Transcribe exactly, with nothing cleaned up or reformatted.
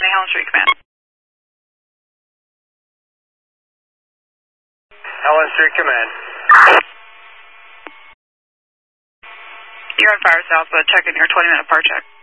Helen Street Command. Helen Street Command. You're on fire south, but check in your twenty minute par check.